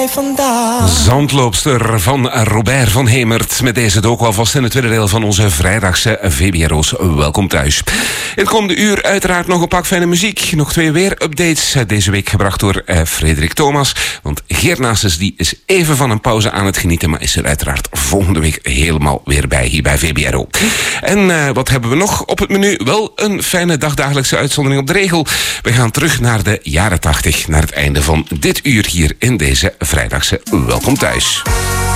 jij vandaag? Zandloopster van Robert van Hemert. Met deze ook alvast in het tweede deel van onze vrijdagse VBRO's. Welkom thuis. In het komende uur uiteraard nog een pak fijne muziek. Nog 2 weer-updates. Deze week gebracht door Frederik Thomas. Want Geert Naastens die is even van een pauze aan het genieten. Maar is er uiteraard volgende week helemaal weer bij hier bij VBRO. En wat hebben we nog op het menu? Wel een fijne dagdagelijkse uitzondering op de regel. We gaan terug naar de jaren 80. Naar het einde van dit uur hier in deze vrijdagse Welkom Thuis.